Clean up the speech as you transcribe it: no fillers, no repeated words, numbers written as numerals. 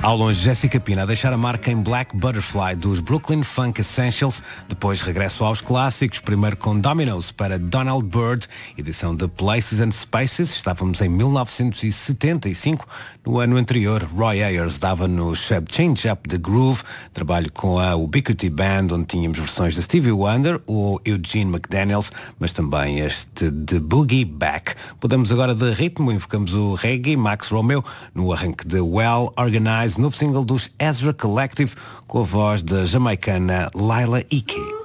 Ao longe, Jessica Pina a deixar a marca em Black Butterfly dos Brooklyn Funk Essentials, depois regresso aos clássicos, primeiro com Dominoes para Donald Byrd, edição de Places and Spaces, estávamos em 1975, no ano anterior Roy Ayers dava-nos Change Up the Groove, trabalho com a Ubiquity Band, onde tínhamos versões de Stevie Wonder ou Eugene McDaniels, mas também este de Boogie Back. Mudamos agora de ritmo, invocamos o reggae, Max Romeo, no arranque de Well Organized, novo single dos Ezra Collective, com a voz da jamaicana Laila Ike.